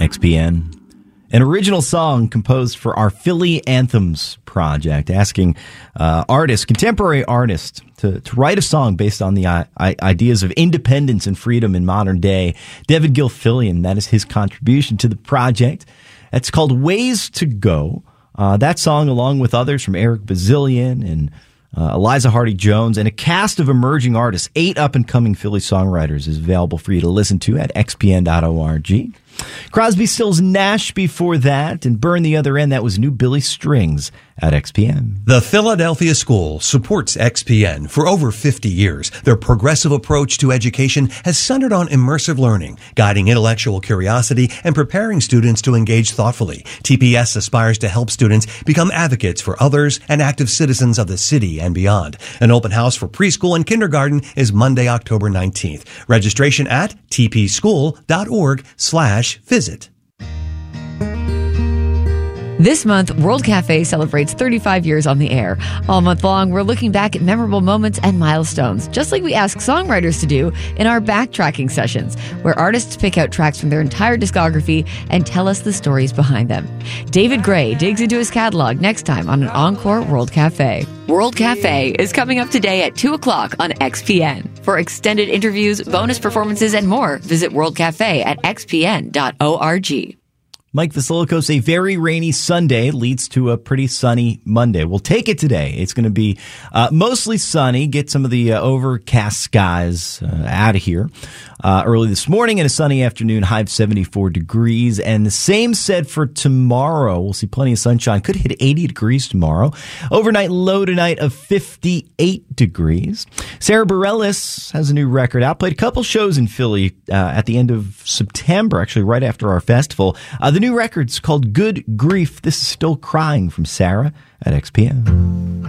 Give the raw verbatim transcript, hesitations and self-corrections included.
X P N. An original song composed for our Philly Anthems project, asking uh, artists, contemporary artists, to, to write a song based on the uh, ideas of independence and freedom in modern day. David Gilfillian, that is his contribution to the project. It's called Ways to Go. Uh, that song, along with others from Eric Bazillion and uh, Eliza Hardy-Jones, and a cast of emerging artists, eight up-and-coming Philly songwriters, is available for you to listen to at x p n dot org. Crosby, Stills, Nash before that, and Burn the Other End, that was New Billy Strings at X P N. The Philadelphia School supports X P N for over fifty years. Their progressive approach to education has centered on immersive learning, guiding intellectual curiosity, and preparing students to engage thoughtfully. T P S aspires to help students become advocates for others and active citizens of the city and beyond. An open house for preschool and kindergarten is Monday, October nineteenth. Registration at t p school dot org slash visit. This month, World Cafe celebrates thirty-five years on the air. All month long, we're looking back at memorable moments and milestones, just like we ask songwriters to do in our backtracking sessions, where artists pick out tracks from their entire discography and tell us the stories behind them. David Gray digs into his catalog next time on an Encore World Cafe. World Cafe is coming up today at two o'clock on X P N. For extended interviews, bonus performances, and more, visit World Cafe at x p n dot org. Mike Vasilikos, a very rainy Sunday leads to a pretty sunny Monday. We'll take it today. It's going to be uh, mostly sunny. Get some of the uh, overcast skies uh, out of here. Uh, early this morning and a sunny afternoon, high of seventy-four degrees. And the same said for tomorrow. We'll see plenty of sunshine. Could hit eighty degrees tomorrow. Overnight low tonight of fifty-eight degrees. Sarah Bareilles has a new record out. Played a couple shows in Philly uh, at the end of September, actually right after our festival. Uh, the new record's called Good Grief. This is Still Crying from Sarah at X P M.